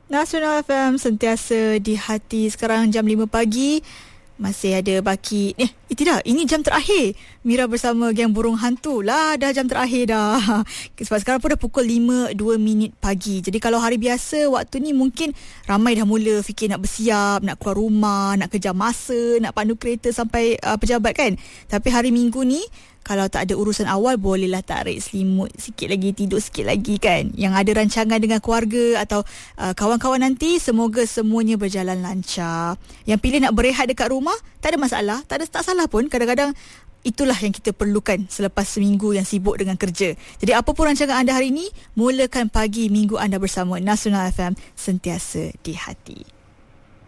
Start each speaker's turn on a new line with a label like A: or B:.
A: Nasional FM sentiasa di hati. Sekarang jam 5 pagi. Masih ada baki. Tidak, ini jam terakhir Mira bersama Geng Burung Hantu lah. Dah jam terakhir dah. Sebab sekarang pun dah pukul 5:02 pagi. Jadi kalau hari biasa, waktu ni mungkin ramai dah mula fikir nak bersiap, nak keluar rumah, nak kejar masa, nak pandu kereta sampai pejabat kan. Tapi hari Minggu ni, kalau tak ada urusan awal, bolehlah tarik selimut sikit lagi, tidur sikit lagi kan. Yang ada rancangan dengan keluarga atau kawan-kawan nanti, semoga semuanya berjalan lancar. Yang pilih nak berehat dekat rumah, tak ada masalah, tak salah pun. Kadang-kadang itulah yang kita perlukan selepas seminggu yang sibuk dengan kerja. Jadi apa pun rancangan anda hari ini, mulakan pagi minggu anda bersama Nasional FM, sentiasa di hati.